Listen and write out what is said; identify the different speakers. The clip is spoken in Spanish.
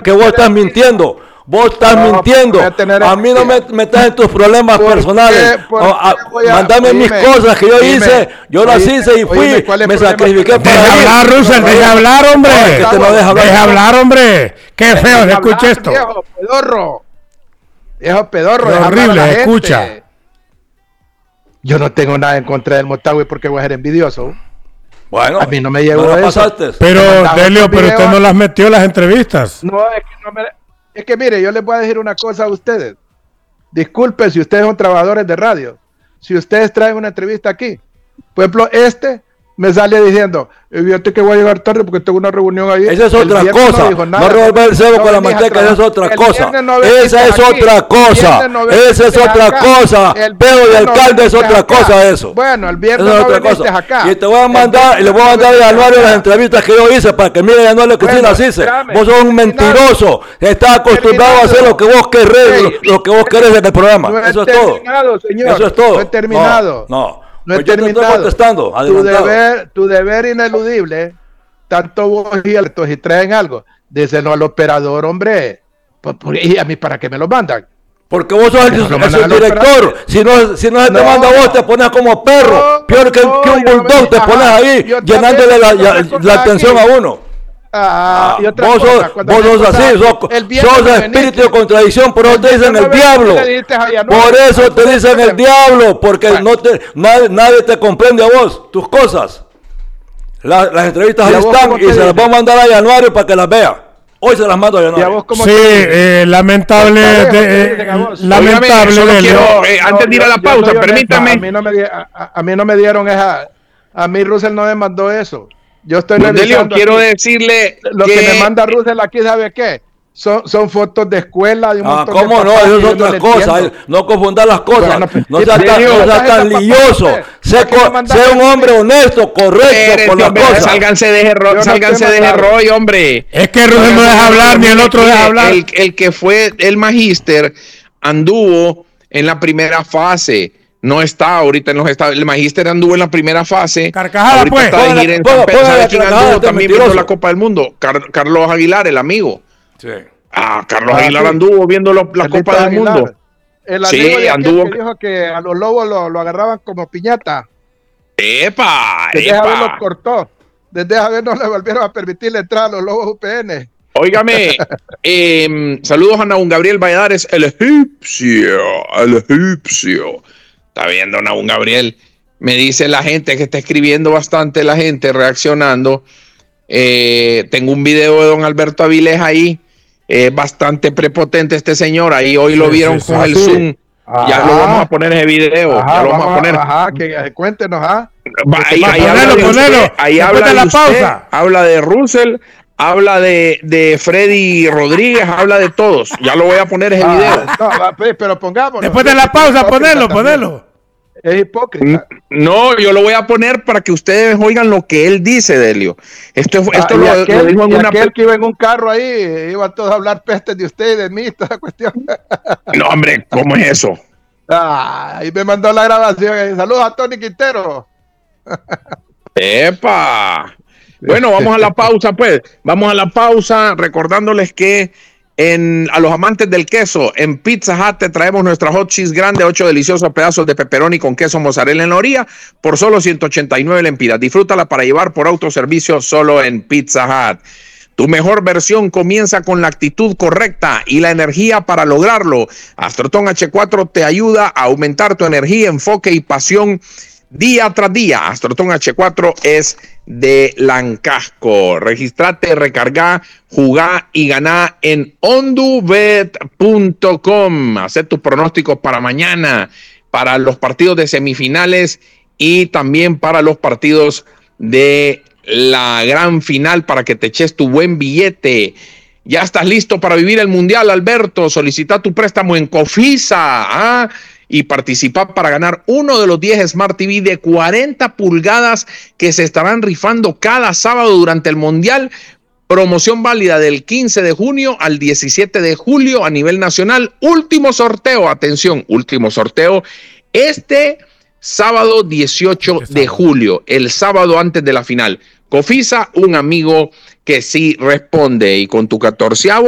Speaker 1: que vos estás mintiendo. Vos estás mintiendo. A mí no me metas en tus problemas personales. Mandame mis cosas que yo hice. Yo las hice y fui. Me sacrifiqué para
Speaker 2: deja hablar, Russell. Deja hablar, hombre. Deja hablar, hombre. Qué feo se escucha esto.
Speaker 3: Viejo pedorro.
Speaker 2: Qué horrible, escucha.
Speaker 3: Yo no tengo nada en contra del Motagua porque voy a ser envidioso.
Speaker 1: Bueno,
Speaker 3: a mí no me llegó eso.
Speaker 2: Pero, Delio, pero usted no las metió en las entrevistas.
Speaker 3: No, es que mire, yo les voy a decir una cosa a ustedes. Disculpe si ustedes son trabajadores de radio. Si ustedes traen una entrevista aquí, por ejemplo, me sale diciendo, fíjate que voy a llegar tarde porque tengo una reunión ahí.
Speaker 1: Esa es otra cosa. No revolver el cebo con la manteca, esa es otra cosa. Esa es otra cosa. Esa es otra cosa. Pero de alcalde es otra cosa eso.
Speaker 3: Bueno, el viernes no viniste acá.
Speaker 1: Y te voy a mandar, y le voy a mandar a Anuario las entrevistas que yo hice para que mire Anuario que sí las hice. Vos sos un mentiroso. Estás acostumbrado a hacer lo que vos querés en el programa. Eso es todo. Eso es todo.
Speaker 3: No he terminado.
Speaker 1: No he terminado.
Speaker 3: Tu deber ineludible, tanto vos y Altos, y traen algo, díselo al operador, hombre. ¿Y a mí para qué me lo mandan?
Speaker 1: Porque vos sos el director. Si no se te manda a vos, te pones como perro. Peor que un bulldog, te pones ahí llenándole la atención a uno. Vos sos así, sos espíritu de contradicción, por eso te dicen el diablo. Por eso te dicen el diablo, porque nadie te comprende a vos, tus cosas. Las entrevistas ahí están y se las voy a mandar a Januario para que las vea. Hoy se las mando a Januario.
Speaker 2: Sí, lamentable.
Speaker 4: Antes de ir a la pausa, permítame.
Speaker 3: A mí no me dieron esa. A mí Russell no me mandó eso. Yo estoy
Speaker 4: revisando. Quiero decirle
Speaker 3: lo que me manda Russell aquí, ¿sabe qué? Son fotos de escuela de un montón
Speaker 1: ¿cómo no? Eso es otra cosa. No confundas las cosas. No seas tan lilloso. Sé un hombre honesto, correcto con las cosas.
Speaker 4: Sálganse de ese rollo, hombre.
Speaker 2: Es que Russell no deja hablar, ni el otro deja hablar.
Speaker 4: El que fue el magíster anduvo en la primera fase. No está ahorita en los estados. El magíster anduvo en la primera fase.
Speaker 2: Carcajada,
Speaker 4: ahorita
Speaker 2: pues.
Speaker 4: Está de gira en San Pedro. ¿Sabe quién anduvo también viendo la Copa del Mundo? Carlos Aguilar, el amigo.
Speaker 1: Sí.
Speaker 4: Carlos Aguilar anduvo viendo la Copa del Mundo.
Speaker 3: El amigo anduvo. Que dijo que a los lobos lo agarraban como piñata. Desde Javier los cortó. Desde Javier no le volvieron a permitirle entrar a los lobos UPN.
Speaker 4: Óigame, saludos a Nahum Gabriel Valladares, el egipcio. Está viendo Nahum Gabriel. Me dice la gente que está escribiendo bastante, la gente reaccionando. Tengo un video de don Alberto Avilés ahí. Bastante prepotente este señor. Ahí hoy lo vieron con el Zoom. Ya lo vamos a poner ese video. Ya lo vamos a poner.
Speaker 3: Que cuéntenos.
Speaker 4: Ponelo. Ahí habla de la pausa. Habla de Russell. Habla de Freddy Rodríguez, habla de todos. Ya lo voy a poner ese video.
Speaker 3: Pero pongámoslo.
Speaker 2: Después de la pausa, ponelo.
Speaker 3: Es hipócrita.
Speaker 4: No, yo lo voy a poner para que ustedes oigan lo que él dice, Delio. Esto lo dijo en una...
Speaker 3: Aquel que iba en un carro ahí, iban todos a hablar pestes de usted y de mí, toda cuestión.
Speaker 4: No, hombre, ¿cómo es eso?
Speaker 3: Ahí me mandó la grabación. Saludos a Tony Quintero.
Speaker 4: ¡Epa! Bueno, vamos a la pausa, pues. Vamos a la pausa recordándoles que a los amantes del queso, en Pizza Hut te traemos nuestra hot cheese grande, 8 deliciosos pedazos de pepperoni con queso mozzarella en la orilla por solo 189 lempiras. Disfrútala para llevar por autoservicio solo en Pizza Hut. Tu mejor versión comienza con la actitud correcta y la energía para lograrlo. Astroton H4 te ayuda a aumentar tu energía, enfoque y pasión día tras día. Astroton H4 es de Lancasco. Registrate, recarga, jugá y ganá en ondubet.com. Haz tus pronósticos para mañana, para los partidos de semifinales y también para los partidos de la gran final, para que te eches tu buen billete. Ya estás listo para vivir el Mundial, Alberto. Solicita tu préstamo en Cofisa, y participa para ganar uno de los 10 Smart TV de 40 pulgadas que se estarán rifando cada sábado durante el Mundial. Promoción válida del 15 de junio al 17 de julio a nivel nacional. Último sorteo, atención, último sorteo este sábado 18 de julio, el sábado antes de la final. Cofisa, un amigo que sí responde, y con tu 14avo